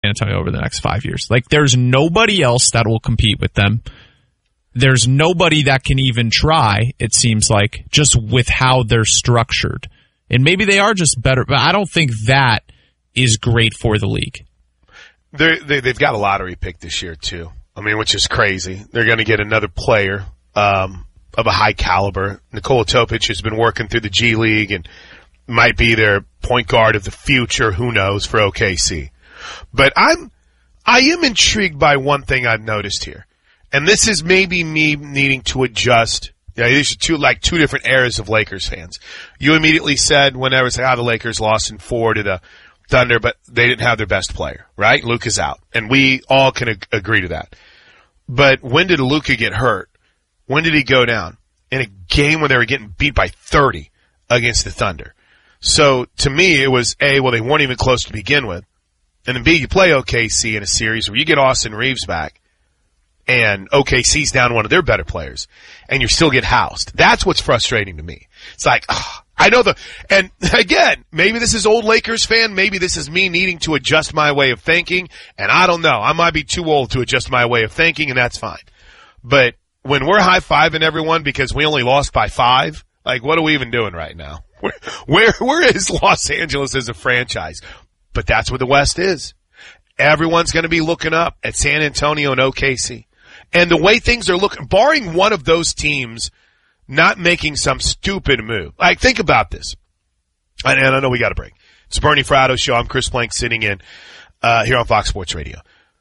Antonio over the next 5 years. Like, there's nobody else that will compete with them. There's nobody that can even try, it seems like, just with how they're structured. And maybe they are just better, but I don't think that is great for the league. They've got a lottery pick this year, too. I mean, which is crazy. They're going to get another player of a high caliber. Nikola Topic has been working through the G League and might be their point guard of the future. Who knows for OKC? But I am intrigued by one thing I've noticed here. And this is maybe me needing to adjust. Yeah, these are two different eras of Lakers fans. You immediately said whenever it's the Lakers lost in 4 to the Thunder, but they didn't have their best player, right? Luka's out. And we all can agree to that. But when did Luka get hurt? When did he go down? In a game when they were getting beat by 30 against the Thunder. So to me, it was A, well, they weren't even close to begin with. And then B, you play OKC in a series where you get Austin Reeves back and OKC's down one of their better players and you still get housed. That's what's frustrating to me. It's like, I know and again, maybe this is old Lakers fan. Maybe this is me needing to adjust my way of thinking. And I don't know. I might be too old to adjust my way of thinking, and that's fine. But when we're high-fiving everyone because we only lost by 5, like, what are we even doing right now? Where is Los Angeles as a franchise? But that's what the West is. Everyone's going to be looking up at San Antonio and OKC. And the way things are looking, barring one of those teams not making some stupid move. Like, think about this. And I know we got a break. It's the Bernie Fratto Show. I'm Chris Plank sitting in here on Fox Sports Radio.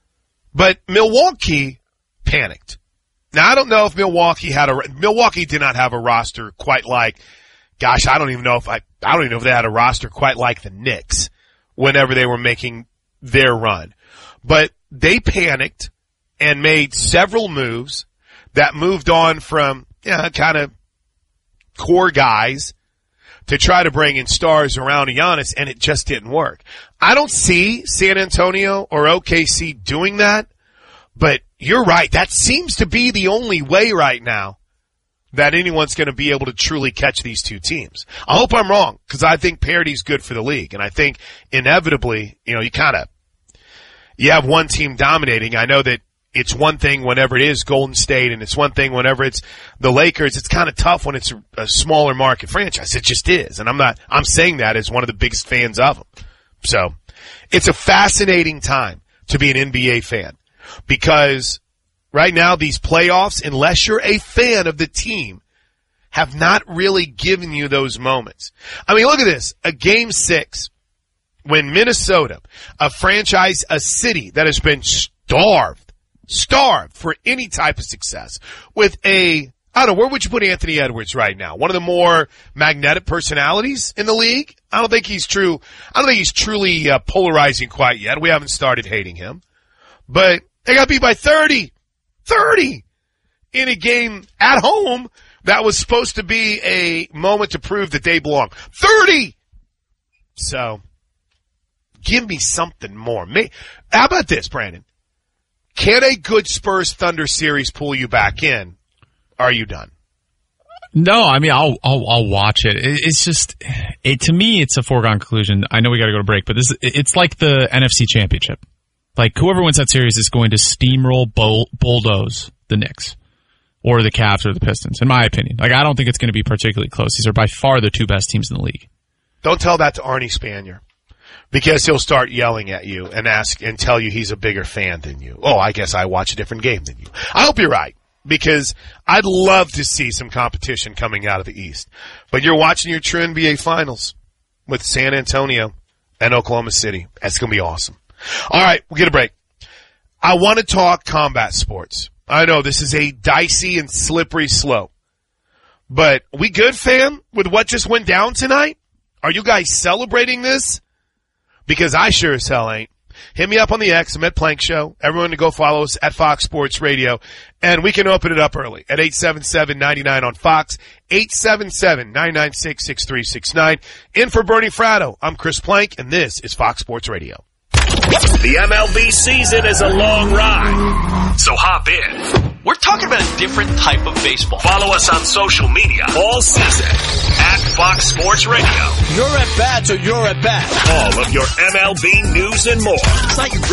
But Milwaukee panicked. Now, I don't know if Milwaukee did not have a roster quite like, gosh, I don't even know if they had a roster quite like the Knicks whenever they were making their run. But they panicked and made several moves that moved on from, kind of core guys to try to bring in stars around Giannis, and it just didn't work. I don't see San Antonio or OKC doing that, but you're right. That seems to be the only way right now that anyone's going to be able to truly catch these two teams. I hope I'm wrong, because I think parity's good for the league, and I think inevitably, you have one team dominating. I know that it's one thing whenever it is Golden State, and it's one thing whenever it's the Lakers. It's kind of tough when it's a smaller market franchise. It just is. And I'm saying that as one of the biggest fans of them. So it's a fascinating time to be an NBA fan, because right now these playoffs, unless you're a fan of the team, have not really given you those moments. I mean, look at this. A game 6 when Minnesota, a franchise, a city that has been starved for any type of success with I don't know, where would you put Anthony Edwards right now? One of the more magnetic personalities in the league? I don't think he's truly polarizing quite yet. We haven't started hating him. But they got beat by 30 in a game at home that was supposed to be a moment to prove that they belong. 30! So, give me something more. How about this, Brandon? Can a good Spurs Thunder series pull you back in? Are you done? No, I mean, I'll watch it. It's just, to me, it's a foregone conclusion. I know we got to go to break, but it's like the NFC Championship. Like, whoever wins that series is going to steamroll, bulldoze the Knicks or the Cavs or the Pistons, in my opinion. Like, I don't think it's going to be particularly close. These are by far the two best teams in the league. Don't tell that to Arnie Spanier, because he'll start yelling at you and tell you he's a bigger fan than you. Oh, I guess I watch a different game than you. I hope you're right, because I'd love to see some competition coming out of the East. But you're watching your true NBA Finals with San Antonio and Oklahoma City. That's going to be awesome. All right, we'll get a break. I want to talk combat sports. I know this is a dicey and slippery slope. But we good, fam, with what just went down tonight? Are you guys celebrating this? Because I sure as hell ain't. Hit me up on the X, Met Plank Show. Everyone to go follow us at Fox Sports Radio. And we can open it up early at 877-99 on Fox, 877-996-6369. In for Bernie Fratto, I'm Chris Plank, and this is Fox Sports Radio. The MLB season is a long ride, so hop in. We're talking about a different type of baseball. Follow us on social media all season at Fox Sports Radio. You're at bats or you're at bat. All of your MLB news and more. It's like